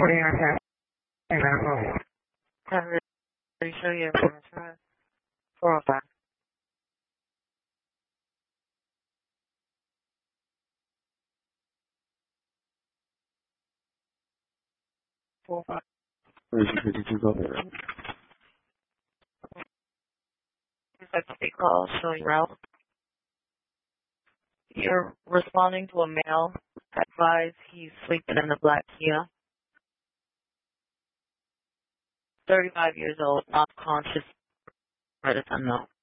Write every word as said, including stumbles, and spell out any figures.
forty on ten. And I'm home. I'm ready to show you information. four oh five. four oh five. fifty-two, go ahead. That's a call showing route. You're responding to a male. Advise he's sleeping in the black Kia. thirty-five years old, not conscious. Right, unknown.